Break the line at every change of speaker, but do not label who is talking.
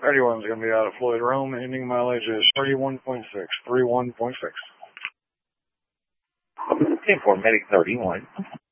31's going to be out of Floyd Rome. Ending mileage is 31.6. 31.6.
For Medic 31.